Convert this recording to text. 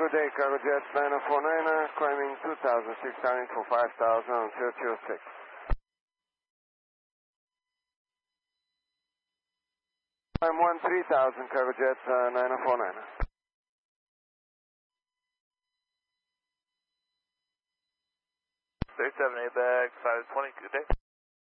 good day, Cargo Jets 949, climbing 2,600 for 5,000 on 006. Climb 13,000, Cargo Jets 949. State 78 bag, 520, good day.